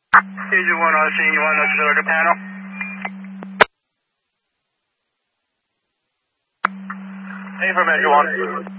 Agent 1 on scene, you want us to go to panel? Information 1.